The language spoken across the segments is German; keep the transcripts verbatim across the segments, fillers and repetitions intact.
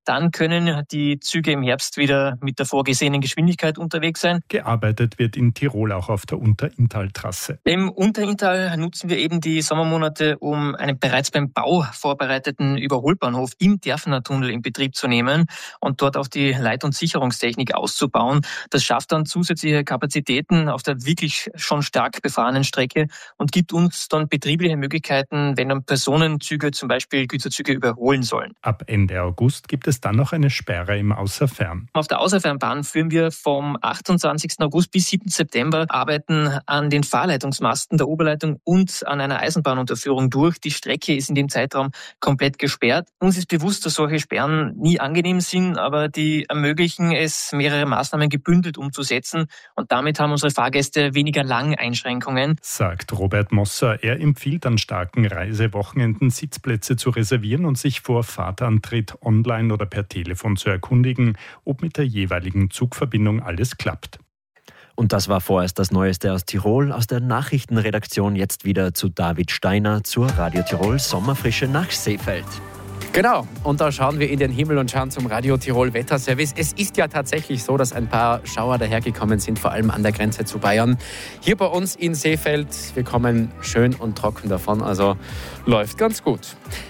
Dann können die Züge im Herbst wieder mit der vorgesehenen Geschwindigkeit unterwegs sein. Gearbeitet wird in Tirol auch auf der Unterinntal-Trasse. Im Unterinntal nutzen wir eben die Sommermonate, um einen bereits beim Bau vorbereiteten Überholbahnhof im Derfener Tunnel in Betrieb zu nehmen und dort auch die Leit- und Sicherungstechnik auszubauen. Das schafft dann zusätzliche Kapazitäten auf der wirklich schon stark befahrenen Strecke und gibt uns dann betriebliche Möglichkeiten, wenn dann Personenzüge, zum Beispiel Güterzüge, überholen sollen. Ab Ende August gibt es dann noch eine Sperre im Außerfern. Auf der Außerfernbahn führen wir vom achtundzwanzigsten August bis siebten September Arbeiten an den Fahrleitungsmasten der Oberleitung und an einer Eisenbahnunterführung durch. Die Strecke ist in dem Zeitraum komplett gesperrt. Uns ist bewusst, dass solche Sperren nie angenehm sind, aber die ermöglichen es, mehrere Maßnahmen gebündelt umzusetzen und damit haben unsere Fahrgäste weniger lange Einschränkungen. Sagt Robert Mosser. Er empfiehlt an starken Reisewochenenden Sitzplätze zu reservieren und sich vor Fahrtantritt online oder per Telefon zu erkundigen, ob mit der jeweiligen Zugverbindung alles klappt. Und das war vorerst das Neueste aus Tirol. Aus der Nachrichtenredaktion jetzt wieder zu David Steiner zur Radio Tirol Sommerfrische nach Seefeld. Genau, und da schauen wir in den Himmel und schauen zum Radio Tirol Wetterservice. Es ist ja tatsächlich so, dass ein paar Schauer dahergekommen sind, vor allem an der Grenze zu Bayern. Hier bei uns in Seefeld, wir kommen schön und trocken davon, also läuft ganz gut.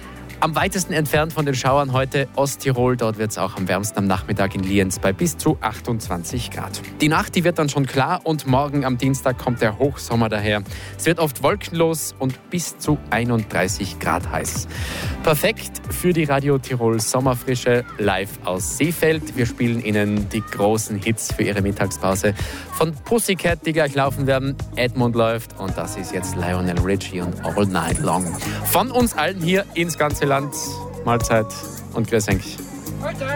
Am weitesten entfernt von den Schauern heute Osttirol. Dort wird es auch am wärmsten am Nachmittag in Lienz bei bis zu achtundzwanzig Grad. Die Nacht, die wird dann schon klar und morgen am Dienstag kommt der Hochsommer daher. Es wird oft wolkenlos und bis zu einunddreißig Grad heiß. Perfekt für die Radio Tirol Sommerfrische live aus Seefeld. Wir spielen Ihnen die großen Hits für Ihre Mittagspause von Pussycat, die gleich laufen werden. Edmund läuft und das ist jetzt Lionel Richie und All Night Long. Von uns allen hier ins ganze Land. Mahlzeit und grüß euch.